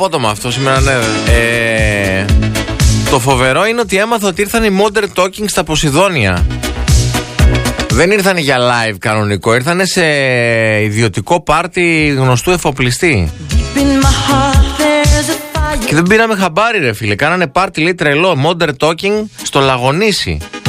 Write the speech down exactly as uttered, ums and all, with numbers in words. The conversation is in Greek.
Απότομα αυτό σήμερα, ναι. Ε, το φοβερό είναι ότι έμαθα ότι ήρθαν οι Modern Talking στα Ποσειδόνια. Δεν ήρθαν για live κανονικό, ήρθαν σε ιδιωτικό πάρτι γνωστού εφοπλιστή. Και δεν πήραμε χαμπάρι, ρε φίλε. Κάνανε πάρτι, λέει, τρελό, Modern Talking στο Λαγονήσι.